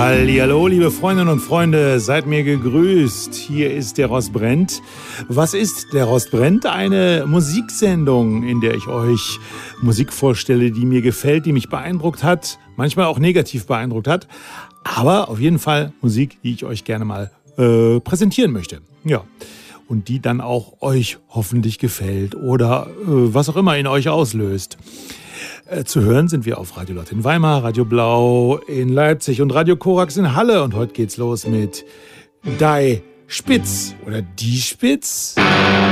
Hallihallo, liebe Freundinnen und Freunde, seid mir gegrüßt. Hier ist der Rost brennt. Was ist der Rost brennt? Eine Musiksendung, in der ich euch Musik vorstelle, die mir gefällt, die mich beeindruckt hat, manchmal auch negativ beeindruckt hat, aber auf jeden Fall Musik, die ich euch gerne mal präsentieren möchte. Ja. Und die dann auch euch hoffentlich gefällt oder was auch immer in euch auslöst. Zu hören sind wir auf Radio Lott in Weimar, Radio Blau in Leipzig und Radio Korax in Halle. Und heute geht's los mit Die Spitz oder Die Spitz.